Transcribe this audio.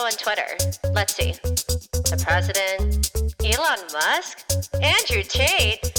follow on Twitter? Let's see. The president, Elon Musk, Andrew Tate.